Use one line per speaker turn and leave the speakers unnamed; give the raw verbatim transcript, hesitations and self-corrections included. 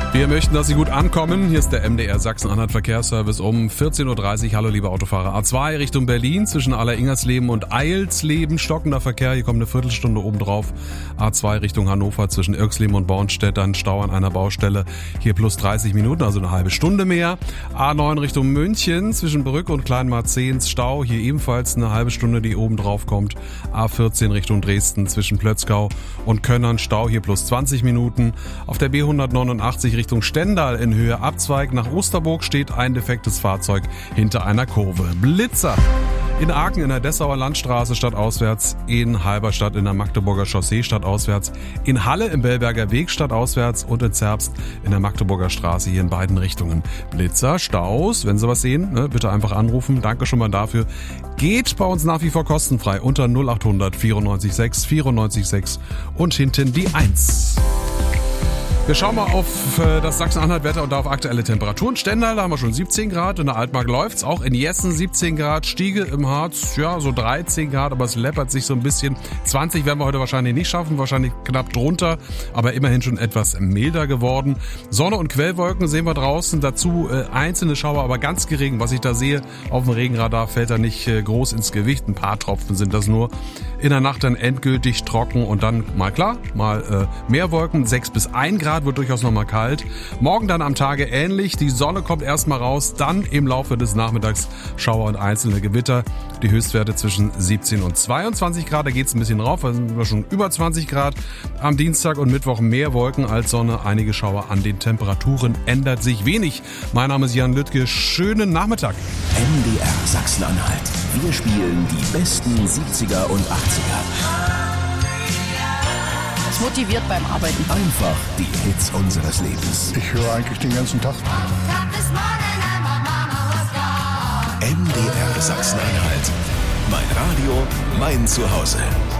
Wir möchten, dass Sie gut ankommen. Hier ist der M D R Sachsen-Anhalt Verkehrsservice um vierzehn Uhr dreißig. Hallo liebe Autofahrer. A zwei Richtung Berlin zwischen Aller-Ingersleben und Eilsleben. Stockender Verkehr, hier kommt eine Viertelstunde obendrauf. A zwei Richtung Hannover zwischen Irksleben und Bornstedt. Dann Stau an einer Baustelle. Hier plus dreißig Minuten, also eine halbe Stunde mehr. A neun Richtung München zwischen Brück und Kleinmarzehns. Stau, hier ebenfalls eine halbe Stunde, die obendrauf kommt. A vierzehn Richtung Dresden zwischen Plötzkau und Könnern. Stau, hier plus zwanzig Minuten. Auf der B hundertneunundachtzig Richtung Stendal in Höhe Abzweig nach Osterburg steht ein defektes Fahrzeug hinter einer Kurve. Blitzer in Aachen in der Dessauer Landstraße stadtauswärts, in Halberstadt in der Magdeburger Chaussee stadtauswärts, in Halle im Bellberger Weg stadtauswärts und in Zerbst in der Magdeburger Straße hier in beiden Richtungen. Blitzer, Staus, wenn Sie was sehen, ne, bitte einfach anrufen. Danke schon mal dafür. Geht bei uns nach wie vor kostenfrei unter null acht hundert vierundneunzig sechs vierundneunzig sechs und hinten die eins. Wir schauen mal auf das Sachsen-Anhalt-Wetter und auf aktuelle Temperaturen. Stendal, da haben wir schon siebzehn Grad, in der Altmark läuft's. Auch in Jessen siebzehn Grad, Stiege im Harz, ja, so dreizehn Grad, aber es läppert sich so ein bisschen. zwanzig werden wir heute wahrscheinlich nicht schaffen, wahrscheinlich knapp drunter, aber immerhin schon etwas milder geworden. Sonne und Quellwolken sehen wir draußen, dazu äh, einzelne Schauer, aber ganz gering. Was ich da sehe, auf dem Regenradar fällt da nicht äh, groß ins Gewicht, ein paar Tropfen sind das nur. In der Nacht dann endgültig trocken und dann mal klar, mal äh, mehr Wolken, sechs bis ein Grad, wird durchaus noch mal kalt. Morgen dann am Tage ähnlich, die Sonne kommt erstmal raus, dann im Laufe des Nachmittags Schauer und einzelne Gewitter. Die Höchstwerte zwischen siebzehn und zweiundzwanzig Grad, da geht's ein bisschen rauf, da sind wir schon über zwanzig Grad. Am Dienstag und Mittwoch mehr Wolken als Sonne, einige Schauer. An den Temperaturen ändert sich wenig. Mein Name ist Jan Lüttke, schönen Nachmittag.
M D R Sachsen-Anhalt, wir spielen die besten siebziger und achtziger.
Das motiviert beim Arbeiten.
Einfach die Hits unseres Lebens.
Ich höre eigentlich den ganzen Tag.
M D R Sachsen-Anhalt. Mein Radio, mein Zuhause.